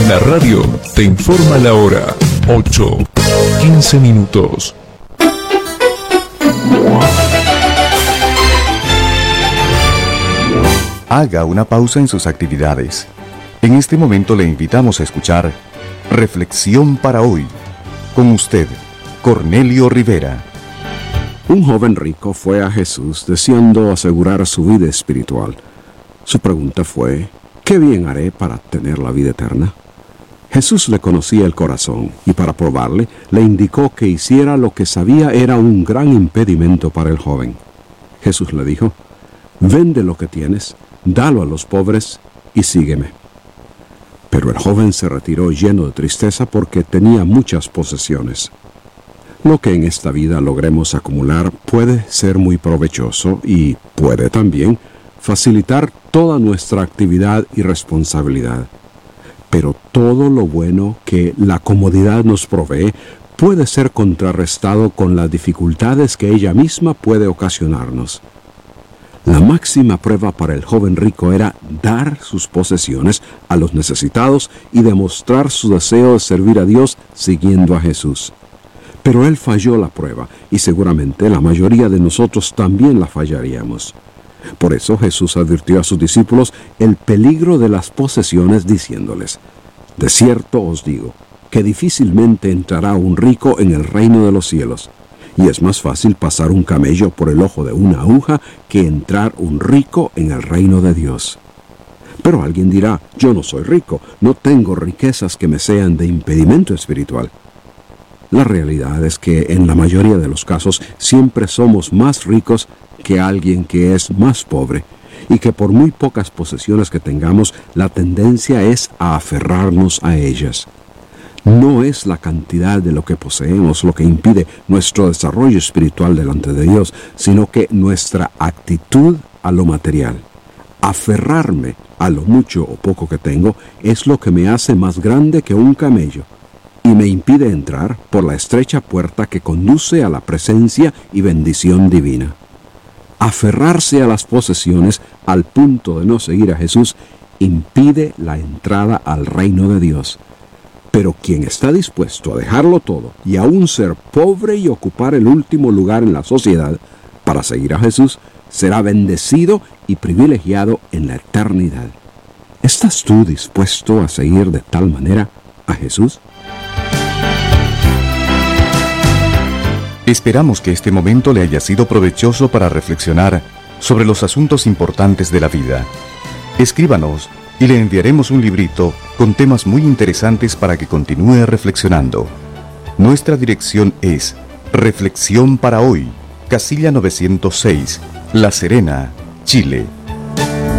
La radio te informa la hora. 8:15. Haga una pausa en sus actividades. En este momento le invitamos a escuchar Reflexión para hoy. Con usted, Cornelio Rivera. Un joven rico fue a Jesús deseando asegurar su vida espiritual. Su pregunta fue: ¿qué bien haré para tener la vida eterna? Jesús le conocía el corazón y para probarle le indicó que hiciera lo que sabía era un gran impedimento para el joven. Jesús le dijo: vende lo que tienes, dalo a los pobres y sígueme. Pero el joven se retiró lleno de tristeza porque tenía muchas posesiones. Lo que en esta vida logremos acumular puede ser muy provechoso y puede también facilitar toda nuestra actividad y responsabilidad. Pero todo lo bueno que la comodidad nos provee puede ser contrarrestado con las dificultades que ella misma puede ocasionarnos. La máxima prueba para el joven rico era dar sus posesiones a los necesitados y demostrar su deseo de servir a Dios siguiendo a Jesús. Pero él falló la prueba y seguramente la mayoría de nosotros también la fallaríamos. Por eso Jesús advirtió a sus discípulos el peligro de las posesiones diciéndoles: de cierto os digo, que difícilmente entrará un rico en el reino de los cielos. Y es más fácil pasar un camello por el ojo de una aguja que entrar un rico en el reino de Dios. Pero alguien dirá: yo no soy rico, no tengo riquezas que me sean de impedimento espiritual. La realidad es que en la mayoría de los casos siempre somos más ricos que alguien que es más pobre, y que por muy pocas posesiones que tengamos, la tendencia es a aferrarnos a ellas. No es la cantidad de lo que poseemos lo que impide nuestro desarrollo espiritual delante de Dios, sino que nuestra actitud a lo material. Aferrarme a lo mucho o poco que tengo es lo que me hace más grande que un camello y me impide entrar por la estrecha puerta que conduce a la presencia y bendición divina. Aferrarse a las posesiones al punto de no seguir a Jesús impide la entrada al reino de Dios. Pero quien está dispuesto a dejarlo todo y aún ser pobre y ocupar el último lugar en la sociedad para seguir a Jesús, será bendecido y privilegiado en la eternidad. ¿Estás tú dispuesto a seguir de tal manera a Jesús? Esperamos que este momento le haya sido provechoso para reflexionar sobre los asuntos importantes de la vida. Escríbanos y le enviaremos un librito con temas muy interesantes para que continúe reflexionando. Nuestra dirección es Reflexión para Hoy, Casilla 906, La Serena, Chile,